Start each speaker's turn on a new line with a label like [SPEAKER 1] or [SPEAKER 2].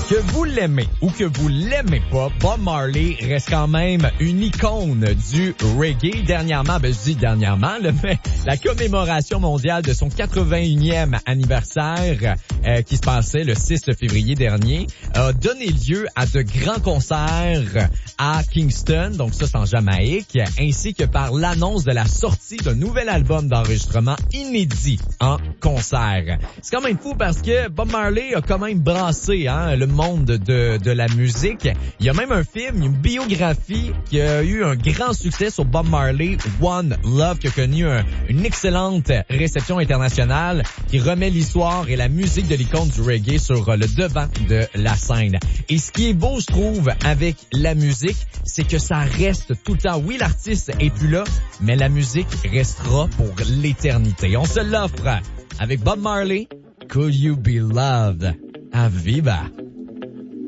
[SPEAKER 1] Que vous l'aimez ou que vous l'aimez pas, Bob Marley reste quand même une icône du reggae. Dernièrement, je dis dernièrement, mais la commémoration mondiale de son 81e anniversaire qui se passait le 6 février dernier a donné lieu à de grands concerts à Kingston, donc ça c'est en Jamaïque, ainsi que par l'annonce de la sortie d'un nouvel album d'enregistrement inédit en concert. C'est quand même fou parce que Bob Marley a quand même brassé le monde de la musique. Il y a même un film, une biographie qui a eu un grand succès sur Bob Marley, One Love, qui a connu une excellente réception internationale, qui remet l'histoire et la musique de l'icône du reggae sur le devant de la scène. Et ce qui est beau, je trouve, avec la musique, c'est que ça reste tout le temps. Oui, l'artiste est plus là, mais la musique restera pour l'éternité. On se l'offre avec Bob Marley, Could You Be Loved? À Viva!